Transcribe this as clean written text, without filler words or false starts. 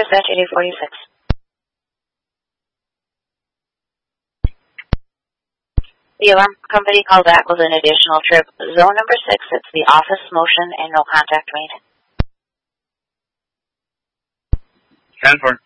dispatch 8846. The alarm company called back with an additional trip. Zone number 6, it's the office motion and no contact made. 10-4.